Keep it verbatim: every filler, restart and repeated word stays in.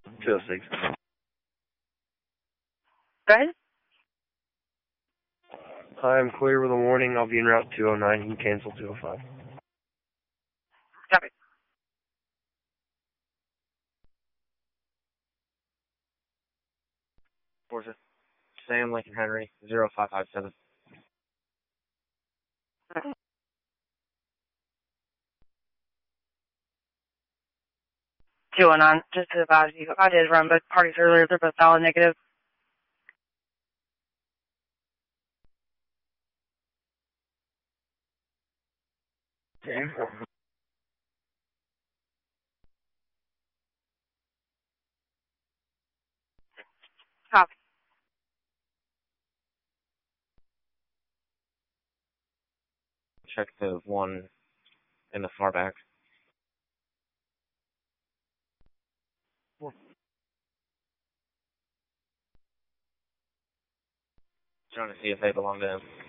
two oh six. Go ahead. Hi, I'm clear with a warning. I'll be en route two oh nine. You can cancel two oh five. Copy. Forza. Sam Lincoln Henry, zero five five seven. two oh nine, just to advise you, I did run both parties earlier. They're both valid negative. Sam. Copy. Check the one in the far back. Trying to see if they belong to him.